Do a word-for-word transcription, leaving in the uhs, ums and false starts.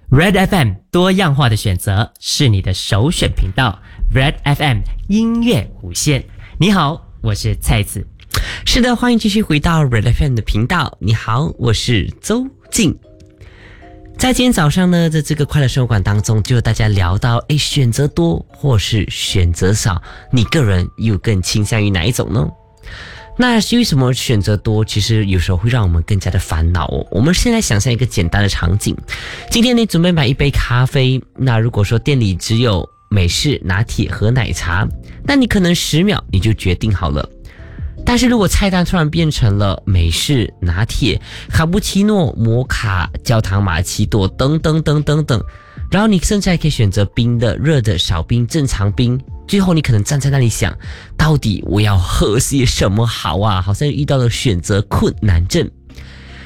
Red F M 多样化的选择是你的首选频道 Red F M 音乐无限。你好，我是蔡子。 是的，欢迎继续回到 Red F M 的频道。你好，我是周静。在今天早上呢，在这个快乐生活馆当中，就有大家聊到，诶，选择多或是选择少，你个人又更倾向于哪一种呢？那是为什么选择多其实有时候会让我们更加的烦恼哦。我们现在想象一个简单的场景，今天你准备买一杯咖啡，那如果说店里只有美式拿铁和奶茶，那你可能十秒你就决定好了。但是如果菜单突然变成了美式拿铁、卡布奇诺、摩卡、焦糖玛奇朵等等等等等，然后你甚至还可以选择冰的、热的、少冰、正常冰，最后你可能站在那里想，到底我要喝些什么好啊？好像遇到了选择困难症。